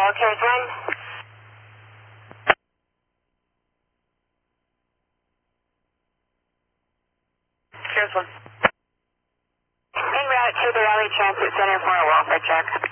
Here's one. Here's one. En route to the Raleigh Transit Center for a welfare check.